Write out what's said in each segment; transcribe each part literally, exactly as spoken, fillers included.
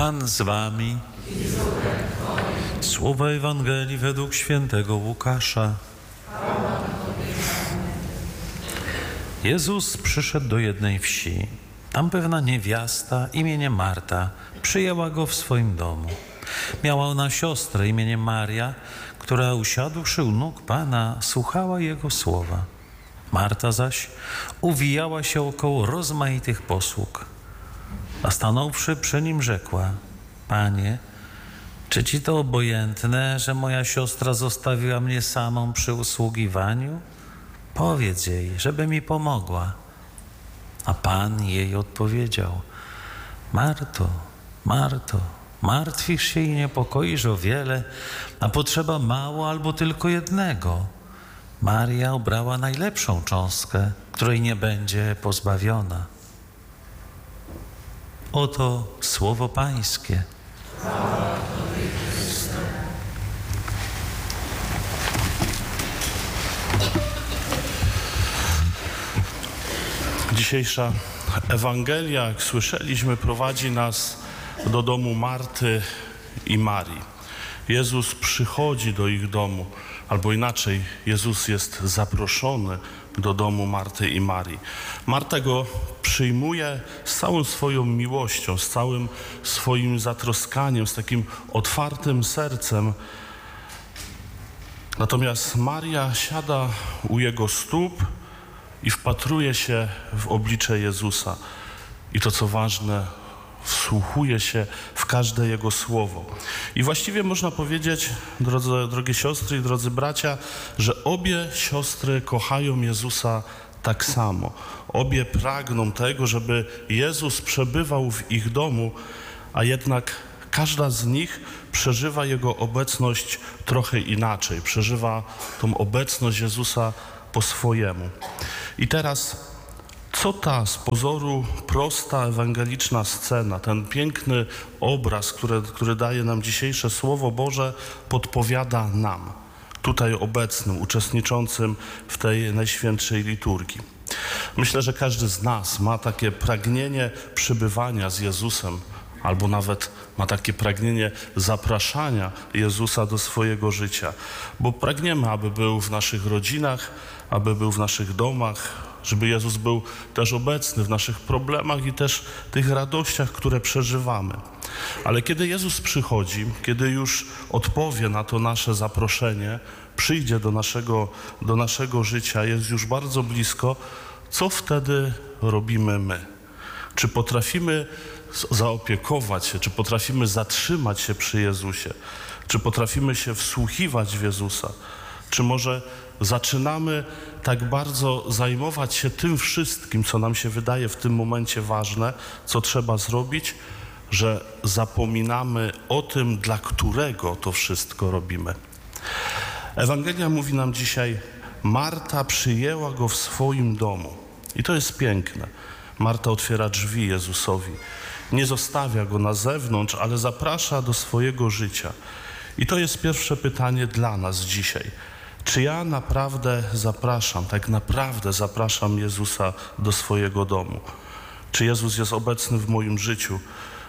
Pan z wami. Słowa Ewangelii według świętego Łukasza. Jezus przyszedł do jednej wsi. Tam pewna niewiasta imieniem Marta przyjęła go w swoim domu. Miała ona siostrę imieniem Maria, która usiadłszy u nóg Pana, słuchała Jego słowa. Marta zaś uwijała się około rozmaitych posług. A stanąwszy przy nim rzekła: Panie, czy Ci to obojętne, że moja siostra zostawiła mnie samą przy usługiwaniu? Powiedz jej, żeby mi pomogła. A Pan jej odpowiedział: Marto, Marto, martwisz się i niepokoisz o wiele, a potrzeba mało albo tylko jednego. Maria obrała najlepszą cząstkę, której nie będzie pozbawiona. Oto słowo Pańskie. Dzisiejsza Ewangelia, jak słyszeliśmy, prowadzi nas do domu Marty i Marii. Jezus przychodzi do ich domu, albo inaczej, Jezus jest zaproszony do domu Marty i Marii. Marta go przyjmuje z całą swoją miłością, z całym swoim zatroskaniem, z takim otwartym sercem. Natomiast Maria siada u jego stóp i wpatruje się w oblicze Jezusa. I to, co ważne, wsłuchuje się w każde Jego słowo. I właściwie można powiedzieć, drodze, drogie siostry i drodzy bracia, że obie siostry kochają Jezusa tak samo. Obie pragną tego, żeby Jezus przebywał w ich domu, a jednak każda z nich przeżywa Jego obecność trochę inaczej. Przeżywa tą obecność Jezusa po swojemu. I teraz, co ta z pozoru prosta, ewangeliczna scena, ten piękny obraz, który, który daje nam dzisiejsze Słowo Boże, podpowiada nam, tutaj obecnym, uczestniczącym w tej najświętszej liturgii? Myślę, że każdy z nas ma takie pragnienie przybywania z Jezusem, albo nawet ma takie pragnienie zapraszania Jezusa do swojego życia, bo pragniemy, aby był w naszych rodzinach, aby był w naszych domach, żeby Jezus był też obecny w naszych problemach i też tych radościach, które przeżywamy. Ale kiedy Jezus przychodzi, kiedy już odpowie na to nasze zaproszenie, przyjdzie do naszego, do naszego życia, jest już bardzo blisko, co wtedy robimy my? Czy potrafimy zaopiekować się, czy potrafimy zatrzymać się przy Jezusie? Czy potrafimy się wsłuchiwać w Jezusa? Czy może zaczynamy tak bardzo zajmować się tym wszystkim, co nam się wydaje w tym momencie ważne, co trzeba zrobić, że zapominamy o tym, dla którego to wszystko robimy? Ewangelia mówi nam dzisiaj: Marta przyjęła go w swoim domu. I to jest piękne. Marta otwiera drzwi Jezusowi. Nie zostawia go na zewnątrz, ale zaprasza do swojego życia. I to jest pierwsze pytanie dla nas dzisiaj. Czy ja naprawdę zapraszam, tak naprawdę zapraszam Jezusa do swojego domu? Czy Jezus jest obecny w moim życiu?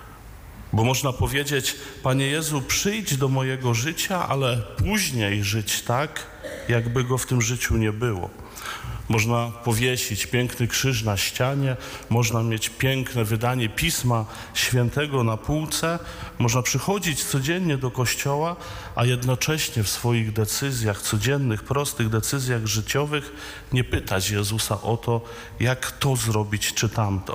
Bo można powiedzieć: Panie Jezu, przyjdź do mojego życia, ale później żyć tak, jakby go w tym życiu nie było. Można powiesić piękny krzyż na ścianie, można mieć piękne wydanie Pisma Świętego na półce, można przychodzić codziennie do kościoła, a jednocześnie w swoich decyzjach, codziennych, prostych decyzjach życiowych nie pytać Jezusa o to, jak to zrobić czy tamto.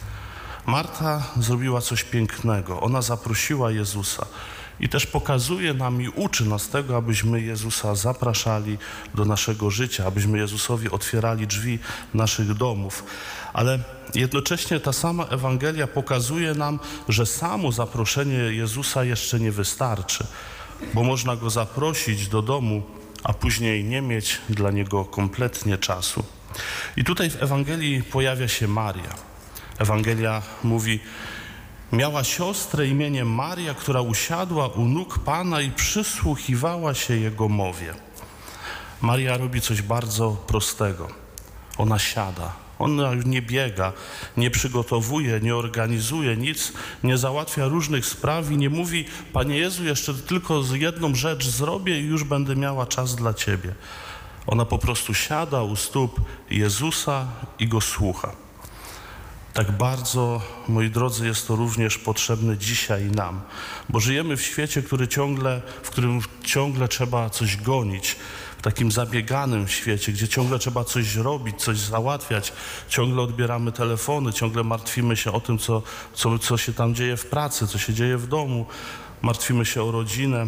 Marta zrobiła coś pięknego. Ona zaprosiła Jezusa i też pokazuje nam i uczy nas tego, abyśmy Jezusa zapraszali do naszego życia, abyśmy Jezusowi otwierali drzwi naszych domów. Ale jednocześnie ta sama Ewangelia pokazuje nam, że samo zaproszenie Jezusa jeszcze nie wystarczy, bo można Go zaprosić do domu, a później nie mieć dla Niego kompletnie czasu. I tutaj w Ewangelii pojawia się Maria. Ewangelia mówi: miała siostrę imieniem Maria, która usiadła u nóg Pana i przysłuchiwała się Jego mowie. Maria robi coś bardzo prostego. Ona siada. Ona nie biega, nie przygotowuje, nie organizuje nic, nie załatwia różnych spraw i nie mówi: Panie Jezu, jeszcze tylko jedną rzecz zrobię i już będę miała czas dla Ciebie. Ona po prostu siada u stóp Jezusa i Go słucha. Tak bardzo, moi drodzy, jest to również potrzebne dzisiaj nam, bo żyjemy w świecie, który ciągle, w którym ciągle trzeba coś gonić, w takim zabieganym świecie, gdzie ciągle trzeba coś robić, coś załatwiać, ciągle odbieramy telefony, ciągle martwimy się o tym, co, co, co się tam dzieje w pracy, co się dzieje w domu, martwimy się o rodzinę.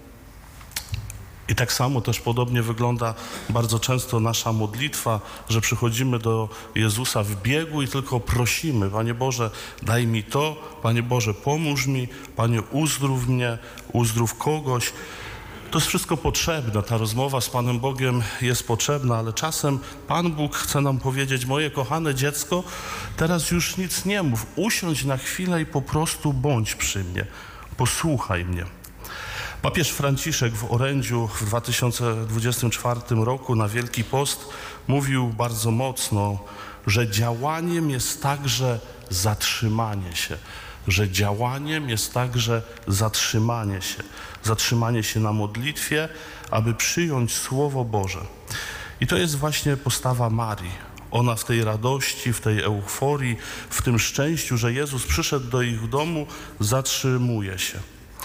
I tak samo też podobnie wygląda bardzo często nasza modlitwa, że przychodzimy do Jezusa w biegu i tylko prosimy: Panie Boże, daj mi to, Panie Boże, pomóż mi, Panie, uzdrów mnie, uzdrów kogoś. To jest wszystko potrzebne, ta rozmowa z Panem Bogiem jest potrzebna, ale czasem Pan Bóg chce nam powiedzieć: moje kochane dziecko, teraz już nic nie mów, usiądź na chwilę i po prostu bądź przy mnie, posłuchaj mnie. Papież Franciszek w orędziu w dwa tysiące dwudziestym czwartym roku na Wielki Post mówił bardzo mocno, że działaniem jest także zatrzymanie się, że działaniem jest także zatrzymanie się, zatrzymanie się na modlitwie, aby przyjąć Słowo Boże. I to jest właśnie postawa Marii. Ona w tej radości, w tej euforii, w tym szczęściu, że Jezus przyszedł do ich domu, zatrzymuje się.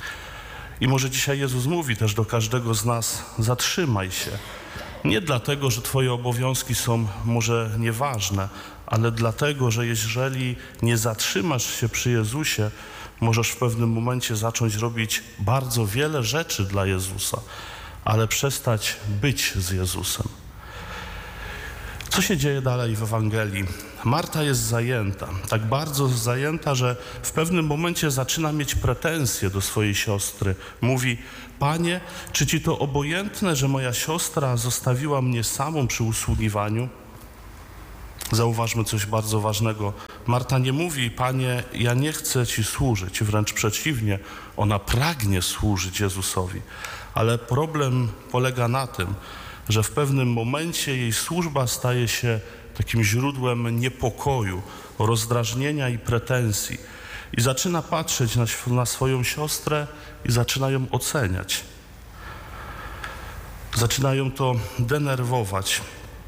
I może dzisiaj Jezus mówi też do każdego z nas: zatrzymaj się. Nie dlatego, że Twoje obowiązki są może nieważne, ale dlatego, że jeżeli nie zatrzymasz się przy Jezusie, możesz w pewnym momencie zacząć robić bardzo wiele rzeczy dla Jezusa, ale przestać być z Jezusem. Co się dzieje dalej w Ewangelii? Marta jest zajęta, tak bardzo zajęta, że w pewnym momencie zaczyna mieć pretensje do swojej siostry. Mówi: Panie, czy Ci to obojętne, że moja siostra zostawiła mnie samą przy usługiwaniu? Zauważmy coś bardzo ważnego. Marta nie mówi: Panie, ja nie chcę Ci służyć, wręcz przeciwnie, ona pragnie służyć Jezusowi. Ale problem polega na tym, że w pewnym momencie jej służba staje się takim źródłem niepokoju, rozdrażnienia i pretensji. I zaczyna patrzeć na, na swoją siostrę i zaczyna ją oceniać. Zaczyna ją to denerwować.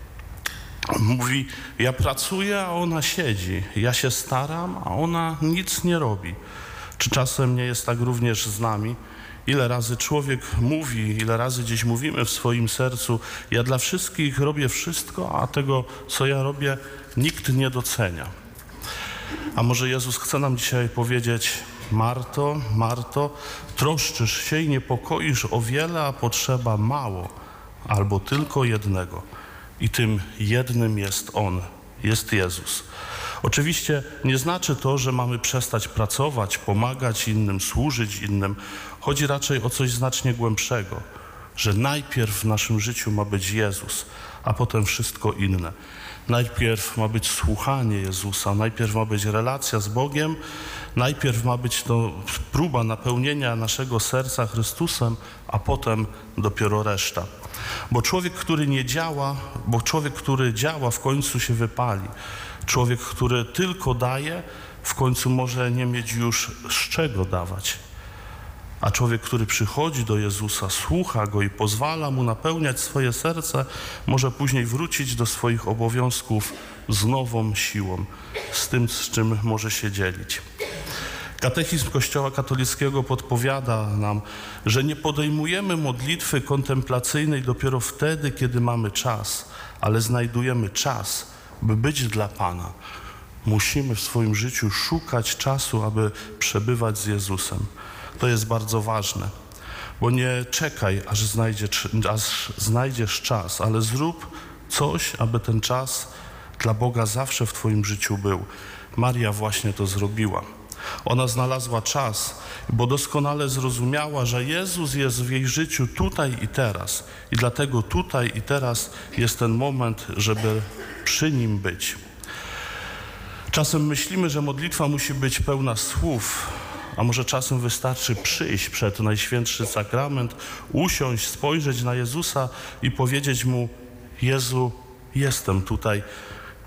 Mówi: ja pracuję, a ona siedzi. Ja się staram, a ona nic nie robi. Czy czasem nie jest tak również z nami? Ile razy człowiek mówi, ile razy gdzieś mówimy w swoim sercu: ja dla wszystkich robię wszystko, a tego, co ja robię, nikt nie docenia. A może Jezus chce nam dzisiaj powiedzieć: Marto, Marto, troszczysz się i niepokoisz o wiele, a potrzeba mało, albo tylko jednego. I tym jednym jest On, jest Jezus. Oczywiście nie znaczy to, że mamy przestać pracować, pomagać innym, służyć innym. Chodzi raczej o coś znacznie głębszego, że najpierw w naszym życiu ma być Jezus, a potem wszystko inne. Najpierw ma być słuchanie Jezusa, najpierw ma być relacja z Bogiem, najpierw ma być to próba napełnienia naszego serca Chrystusem, a potem dopiero reszta. Bo człowiek, który nie działa, bo człowiek, który działa, w końcu się wypali. Człowiek, który tylko daje, w końcu może nie mieć już z czego dawać. A człowiek, który przychodzi do Jezusa, słucha Go i pozwala Mu napełniać swoje serce, może później wrócić do swoich obowiązków z nową siłą, z tym, z czym może się dzielić. Katechizm Kościoła katolickiego podpowiada nam, że nie podejmujemy modlitwy kontemplacyjnej dopiero wtedy, kiedy mamy czas, ale znajdujemy czas, by być dla Pana. Musimy w swoim życiu szukać czasu, aby przebywać z Jezusem. To jest bardzo ważne, bo nie czekaj, aż, znajdzie, aż znajdziesz czas, ale zrób coś, aby ten czas dla Boga zawsze w Twoim życiu był. Maria właśnie to zrobiła. Ona znalazła czas, bo doskonale zrozumiała, że Jezus jest w jej życiu tutaj i teraz. I dlatego tutaj i teraz jest ten moment, żeby przy Nim być. Czasem myślimy, że modlitwa musi być pełna słów, a może czasem wystarczy przyjść przed Najświętszy Sakrament, usiąść, spojrzeć na Jezusa i powiedzieć Mu: Jezu, jestem tutaj,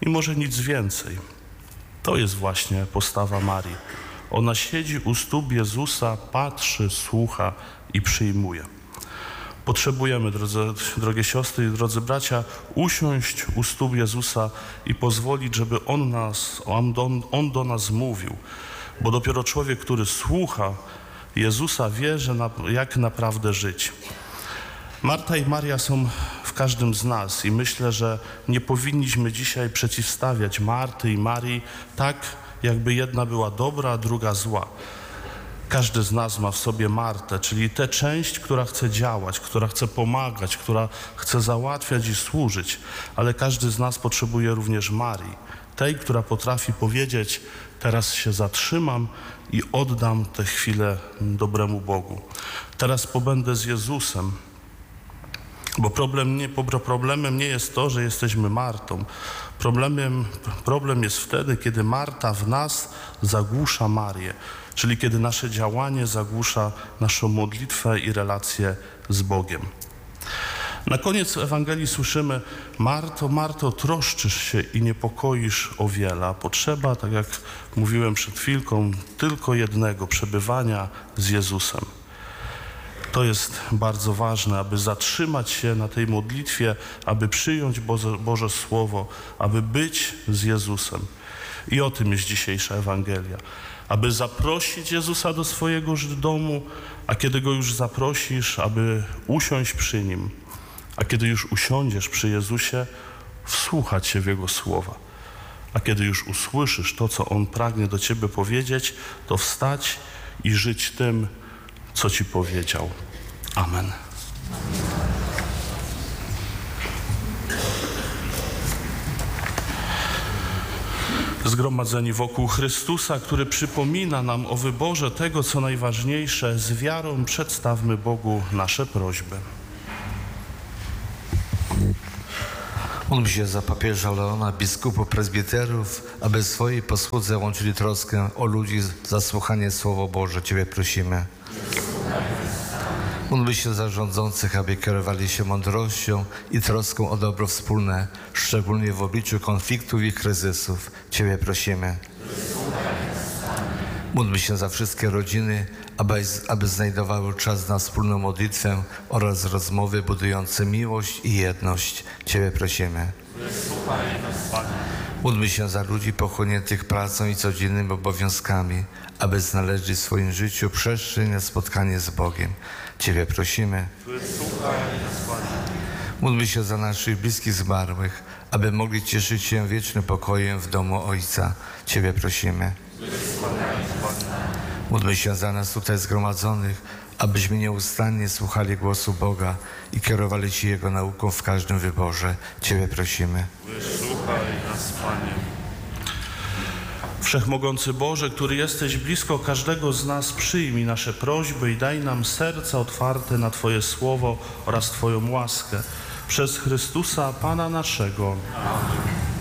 i może nic więcej. To jest właśnie postawa Marii. Ona siedzi u stóp Jezusa, patrzy, słucha i przyjmuje. Potrzebujemy, drodzy, drogie siostry i drodzy bracia, usiąść u stóp Jezusa i pozwolić, żeby On, nas, on, on, on do nas mówił. Bo dopiero człowiek, który słucha Jezusa, wie, że na, jak naprawdę żyć. Marta i Maria są w każdym z nas i myślę, że nie powinniśmy dzisiaj przeciwstawiać Marty i Marii tak, jakby jedna była dobra, a druga zła. Każdy z nas ma w sobie Martę, czyli tę część, która chce działać, która chce pomagać, która chce załatwiać i służyć, ale każdy z nas potrzebuje również Marii, tej, która potrafi powiedzieć: teraz się zatrzymam i oddam tę chwilę dobremu Bogu. Teraz pobędę z Jezusem. Bo problem nie, problemem nie jest to, że jesteśmy Martą. Problemem, problem jest wtedy, kiedy Marta w nas zagłusza Marię, czyli kiedy nasze działanie zagłusza naszą modlitwę i relację z Bogiem. Na koniec Ewangelii słyszymy: Marto, Marto, troszczysz się i niepokoisz o wiele, a potrzeba, tak jak mówiłem przed chwilką, tylko jednego: przebywania z Jezusem. To jest bardzo ważne, aby zatrzymać się na tej modlitwie, aby przyjąć Boże, Boże Słowo, aby być z Jezusem. I o tym jest dzisiejsza Ewangelia. Aby zaprosić Jezusa do swojego domu, a kiedy Go już zaprosisz, aby usiąść przy Nim. A kiedy już usiądziesz przy Jezusie, wsłuchać się w Jego słowa. A kiedy już usłyszysz to, co On pragnie do Ciebie powiedzieć, to wstać i żyć tym, co Ci powiedział. Amen. Zgromadzeni wokół Chrystusa, który przypomina nam o wyborze tego, co najważniejsze, z wiarą przedstawmy Bogu nasze prośby. Módl się za papieża Leona, biskupów, prezbiterów, aby w swojej posłudze łączyli troskę o ludzi za słuchanie Słowa Boże. Ciebie prosimy. Módl się za rządzących, aby kierowali się mądrością i troską o dobro wspólne, szczególnie w obliczu konfliktów i kryzysów. Ciebie prosimy. Módl się za wszystkie rodziny, aby, aby znajdowały czas na wspólną modlitwę oraz rozmowy budujące miłość i jedność. Ciebie prosimy. Módlmy się za ludzi pochłoniętych pracą i codziennymi obowiązkami, aby znaleźli w swoim życiu przestrzeń na spotkanie z Bogiem. Ciebie prosimy. Módlmy się za naszych bliskich zmarłych, aby mogli cieszyć się wiecznym pokojem w domu Ojca. Ciebie prosimy. Módlmy się za nas tutaj zgromadzonych, abyśmy nieustannie słuchali głosu Boga i kierowali się Jego nauką w każdym wyborze. Ciebie prosimy. Wysłuchaj nas, Panie. Wszechmogący Boże, który jesteś blisko każdego z nas, przyjmij nasze prośby i daj nam serca otwarte na Twoje słowo oraz Twoją łaskę. Przez Chrystusa, Pana naszego. Amen.